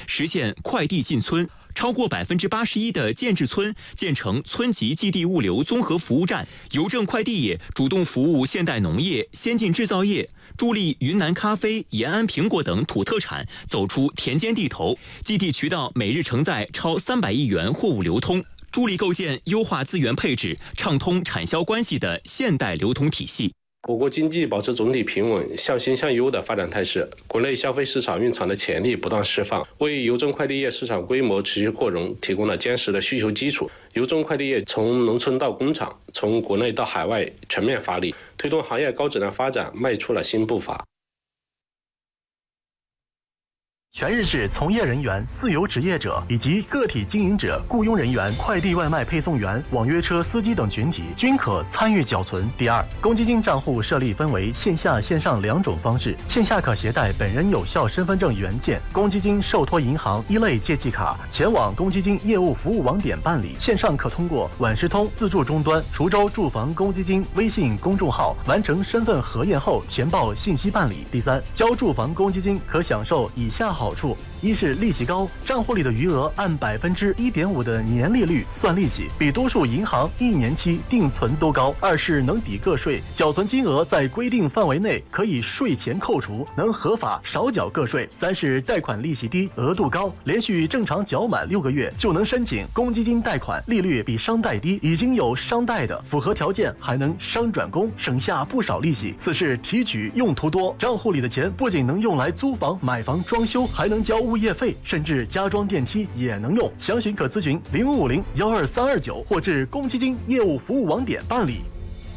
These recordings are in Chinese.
实现快递进村。超过81%的建制村建成村级寄递物流综合服务站，邮政快递业主动服务现代农业、先进制造业，助力云南咖啡、延安苹果等土特产走出田间地头，寄递渠道每日承载超300亿元货物流通，助力构建优化资源配置、畅通产销关系的现代流通体系。 我国经济保持总体平稳、向新向优的发展态势，国内消费市场蕴藏的潜力不断释放，为邮政快递业市场规模持续扩容提供了坚实的需求基础。邮政快递业从农村到工厂，从国内到海外全面发力，推动行业高质量发展迈出了新步伐。 全日制从业人员、自由职业者以及个体经营者、雇佣人员、快递外卖配送员、网约车司机等群体均可参与缴存。第二，公积金账户设立分为线下、线上2种方式。线下可携带本人有效身份证原件、公积金受托银行1类借记卡前往公积金业务服务网点办理；线上可通过晚视通自助终端、滁州住房公积金微信公众号完成身份核验后填报信息办理。第三，交住房公积金可享受以下好处：一是利息高，账户里的余额按1.5%的年利率算利息，比多数银行1年期定存都高；二是能抵个税，缴存金额在规定范围内可以税前扣除，能合法少缴个税；三是贷款利息低，额度高，连续正常缴满6个月就能申请公积金贷款，利率比商贷低，已经有商贷的符合条件还能商转公，省下不少利息。四是提取用途多，账户里的钱不仅能用来租房、买房、装修，还能交物业费，甚至加装电梯也能用。详情可咨询0550-12329或至公积金业务服务网点办理。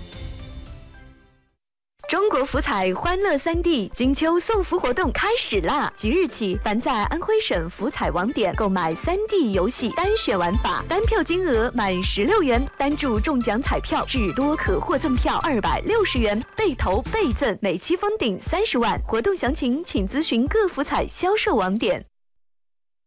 中国福彩欢乐3D金秋送福活动开始啦！即日起，凡在安徽省福彩网点购买3D 游戏单选玩法，单票金额满16元，单注中奖彩票至多可获赠票260元，倍投倍赠，每期封顶30万。活动详情请咨询各福彩销售网点。